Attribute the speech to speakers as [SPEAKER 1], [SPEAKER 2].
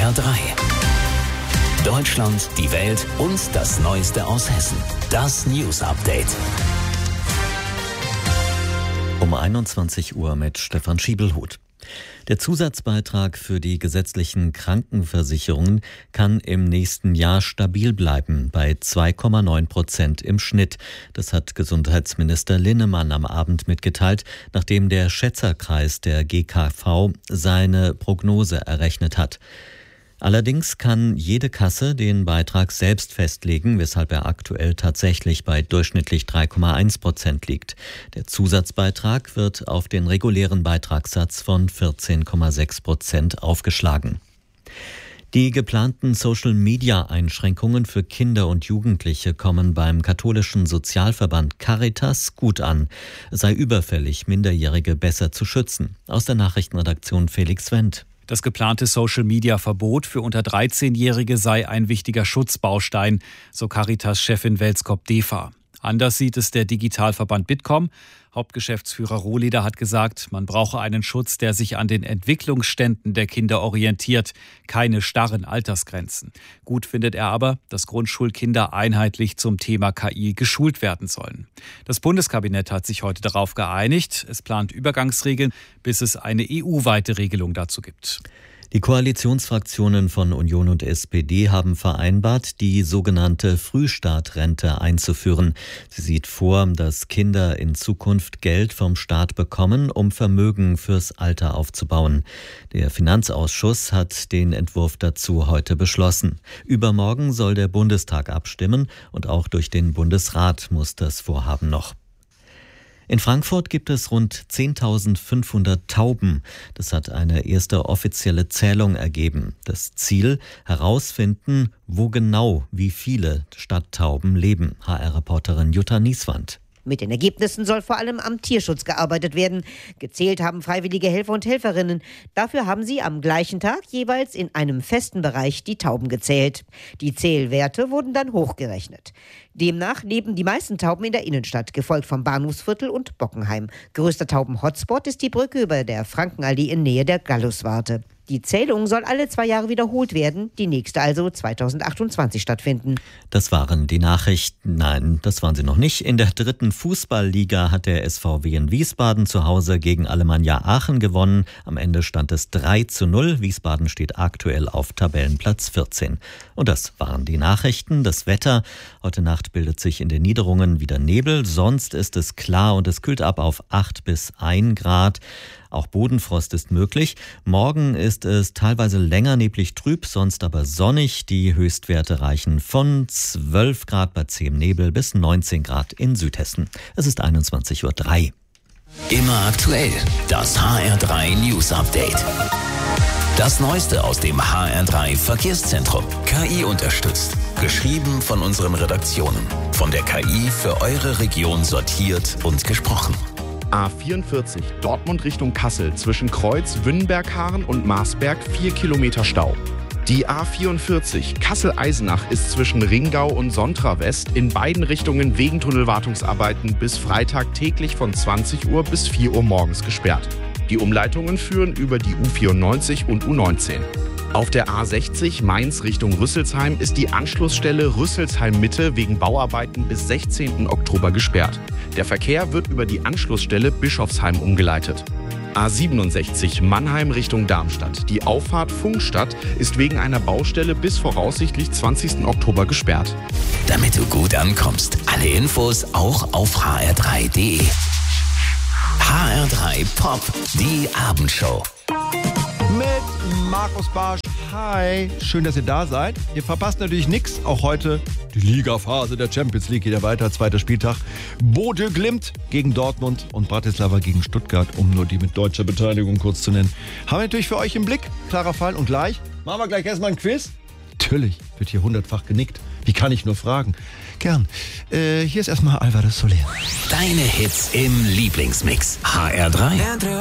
[SPEAKER 1] HR3. Deutschland, die Welt und das Neueste aus Hessen. Das News Update.
[SPEAKER 2] Um 21 Uhr mit Stefan Schiebelhuth. Der Zusatzbeitrag für die gesetzlichen Krankenversicherungen kann im nächsten Jahr stabil bleiben, bei 2,9% im Schnitt. Das hat Gesundheitsminister Linnemann am Abend mitgeteilt, nachdem der Schätzerkreis der GKV seine Prognose errechnet hat. Allerdings kann jede Kasse den Beitrag selbst festlegen, weshalb er aktuell tatsächlich bei durchschnittlich 3,1% liegt. Der Zusatzbeitrag wird auf den regulären Beitragssatz von 14,6% aufgeschlagen. Die geplanten Social-Media-Einschränkungen für Kinder und Jugendliche kommen beim katholischen Sozialverband Caritas gut an. Es sei überfällig, Minderjährige besser zu schützen. Aus der Nachrichtenredaktion Felix Wendt.
[SPEAKER 3] Das geplante Social-Media-Verbot für unter 13-Jährige sei ein wichtiger Schutzbaustein, so Caritas-Chefin Welskop-Defa. Anders sieht es der Digitalverband Bitkom. Hauptgeschäftsführer Rohleder hat gesagt, man brauche einen Schutz, der sich an den Entwicklungsständen der Kinder orientiert, keine starren Altersgrenzen. Gut findet er aber, dass Grundschulkinder einheitlich zum Thema KI geschult werden sollen. Das Bundeskabinett hat sich heute darauf geeinigt. Es plant Übergangsregeln, bis es eine EU-weite Regelung dazu gibt.
[SPEAKER 2] Die Koalitionsfraktionen von Union und SPD haben vereinbart, die sogenannte Frühstartrente einzuführen. Sie sieht vor, dass Kinder in Zukunft Geld vom Staat bekommen, um Vermögen fürs Alter aufzubauen. Der Finanzausschuss hat den Entwurf dazu heute beschlossen. Übermorgen soll der Bundestag abstimmen und auch durch den Bundesrat muss das Vorhaben noch. In Frankfurt gibt es rund 10.500 Tauben. Das hat eine erste offizielle Zählung ergeben. Das Ziel: herausfinden, wo genau wie viele Stadttauben leben. HR-Reporterin Jutta Nieswand.
[SPEAKER 4] Mit den Ergebnissen soll vor allem am Tierschutz gearbeitet werden. Gezählt haben freiwillige Helfer und Helferinnen. Dafür haben sie am gleichen Tag jeweils in einem festen Bereich die Tauben gezählt. Die Zählwerte wurden dann hochgerechnet. Demnach leben die meisten Tauben in der Innenstadt, gefolgt vom Bahnhofsviertel und Bockenheim. Größter Tauben-Hotspot ist die Brücke über der Frankenallee in Nähe der Galluswarte. Die Zählung soll alle 2 Jahre wiederholt werden, die nächste also 2028 stattfinden.
[SPEAKER 2] Das waren die Nachrichten. Nein, das waren sie noch nicht. In der 3. Fußballliga hat der SVW in Wiesbaden zu Hause gegen Alemannia Aachen gewonnen. Am Ende stand es 3:0. Wiesbaden steht aktuell auf Tabellenplatz 14. Und das waren die Nachrichten. Das Wetter: Heute Nacht bildet sich in den Niederungen wieder Nebel. Sonst ist es klar und es kühlt ab auf 8 bis 1 Grad. Auch Bodenfrost ist möglich. Morgen ist es teilweise länger neblig trüb, sonst aber sonnig. Die Höchstwerte reichen von 12 Grad bei zähem Nebel bis 19 Grad in Südhessen. Es ist 21:03 Uhr.
[SPEAKER 1] Immer aktuell. Das HR3 News Update. Das Neueste aus dem HR3 Verkehrszentrum. KI unterstützt. Geschrieben von unseren Redaktionen. Von der KI für eure Region sortiert und gesprochen.
[SPEAKER 5] A44 Dortmund Richtung Kassel zwischen Kreuz, Wünnenberg-Haaren und Marsberg 4 Kilometer Stau. Die A44 Kassel-Eisenach ist zwischen Ringau und Sontra West in beiden Richtungen wegen Tunnelwartungsarbeiten bis Freitag täglich von 20 Uhr bis 4 Uhr morgens gesperrt. Die Umleitungen führen über die U94 und U19. Auf der A60 Mainz Richtung Rüsselsheim ist die Anschlussstelle Rüsselsheim-Mitte wegen Bauarbeiten bis 16. Oktober gesperrt. Der Verkehr wird über die Anschlussstelle Bischofsheim umgeleitet. A67 Mannheim Richtung Darmstadt. Die Auffahrt Funkstadt ist wegen einer Baustelle bis voraussichtlich 20. Oktober gesperrt.
[SPEAKER 1] Damit du gut ankommst, alle Infos auch auf hr3.de. HR3 Pop, die Abendshow.
[SPEAKER 6] Mit Markus Barsch. Hi, schön, dass ihr da seid. Ihr verpasst natürlich nichts. Auch heute die Ligaphase der Champions League geht ja weiter. 2. Spieltag. Bodø Glimt gegen Dortmund und Bratislava gegen Stuttgart, um nur die mit deutscher Beteiligung kurz zu nennen. Haben wir natürlich für euch im Blick. Klarer Fall. Und gleich machen wir gleich erstmal ein Quiz. Natürlich wird hier 100-fach genickt. Wie kann ich nur fragen? Gern. Hier ist erstmal Alvaro Soler.
[SPEAKER 1] Deine Hits im Lieblingsmix. HR3.